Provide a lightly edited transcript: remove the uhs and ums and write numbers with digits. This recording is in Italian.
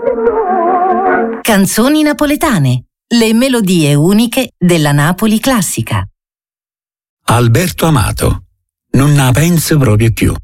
Canzoni napoletane, le melodie uniche della Napoli classica. Alberto Amato, non la penso proprio più.